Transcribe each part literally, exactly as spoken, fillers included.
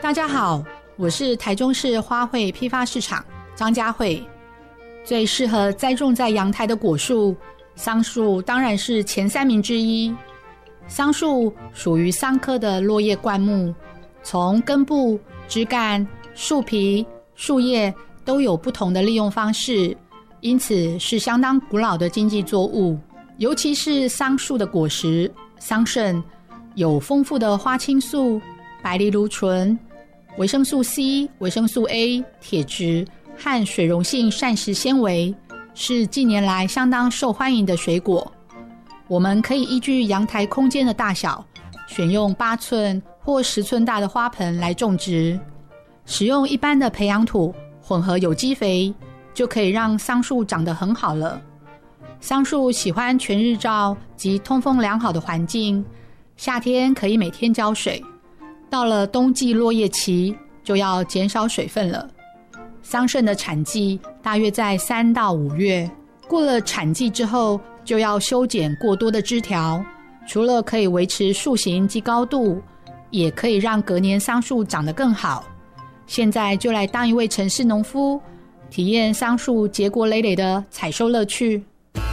大家好，我是台中市花卉批发市场张佳慧。最适合栽种在阳台的果树，桑树当然是前三名之一。桑树属于桑科的落叶灌木，从根部、枝干、树皮、树叶都有不同的利用方式，因此是相当古老的经济作物。尤其是桑树的果实桑葚，有丰富的花青素、白藜芦醇、维生素 C、维生素 A、铁质和水溶性膳食纤维，是近年来相当受欢迎的水果。我们可以依据阳台空间的大小，选用八寸或十寸大的花盆来种植，使用一般的培养土混合有机肥，就可以让桑树长得很好了。桑树喜欢全日照及通风良好的环境，夏天可以每天浇水，到了冬季落叶期就要减少水分了。桑葚的产季大约在三到五月，过了产季之后就要修剪过多的枝条，除了可以维持树形及高度，也可以让隔年桑树长得更好。现在就来当一位城市农夫，体验桑树结果累累的采收乐趣。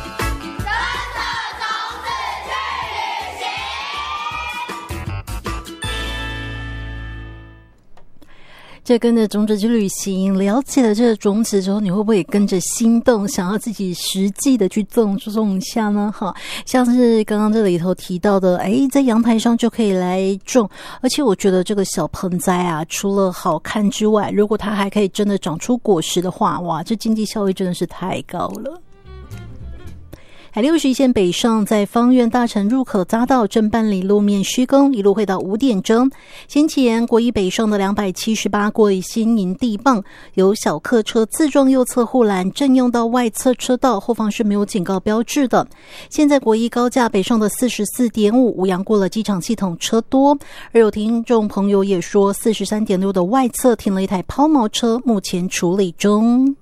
这跟着种子去旅行，了解了这个种子之后，你会不会也跟着心动，想要自己实际的去种种一下呢？哈，像是刚刚这里头提到的，哎，在阳台上就可以来种，而且我觉得这个小盆栽啊，除了好看之外，如果它还可以真的长出果实的话，哇，这经济效益真的是太高了。海六十一线北上，在芳苑大城入口匝道正办理路面施工，一路会到五点钟。先前国一北上的两百七十八轨新营地磅，由小客车自撞右侧护栏正用到外侧车道，后方是没有警告标志的。现在国一高架北上的 四十四点五 无阳过了机场系统车多，而有听众朋友也说 四十三点六 的外侧停了一台抛锚车，目前处理中。